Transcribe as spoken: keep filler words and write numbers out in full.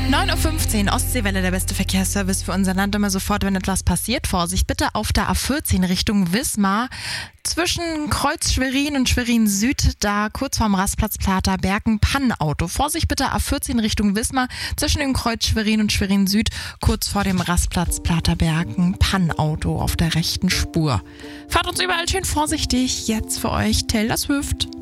neun Uhr fünfzehn, Ostseewelle, der beste Verkehrsservice für unser Land. Immer sofort, wenn etwas passiert. Vorsicht bitte auf der A vierzehn Richtung Wismar. Zwischen Kreuz Schwerin und Schwerin Süd, da kurz vorm Rastplatz Platerberg, Pannenauto. Vorsicht bitte A vierzehn Richtung Wismar. Zwischen dem Kreuz Schwerin und Schwerin Süd, kurz vor dem Rastplatz Platerberg, Pannenauto auf der rechten Spur. Fahrt uns überall schön vorsichtig. Jetzt für euch Taylor Swift.